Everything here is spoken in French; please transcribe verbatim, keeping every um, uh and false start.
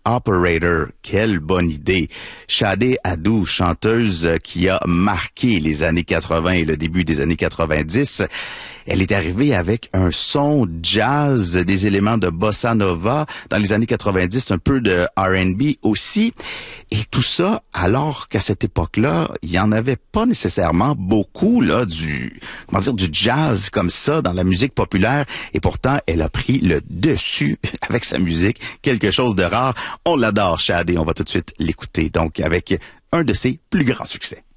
Operator. Quelle bonne idée. Sade Adou, chanteuse qui a marqué les années quatre-vingts et le début des années quatre-vingt-dix. Elle est arrivée avec un son jazz, des éléments de bossa nova, dans les années quatre-vingt-dix, un peu de R and B aussi. Et tout ça, alors qu'à cette époque-là, il y en avait pas nécessairement beaucoup, là, du, comment dire, du jazz comme ça dans la musique populaire. Et pourtant, elle a pris le dessus avec sa musique. Quelque chose de rare. On l'adore, Sade. On va tout de suite l'écouter. Donc, avec un de ses plus grands succès.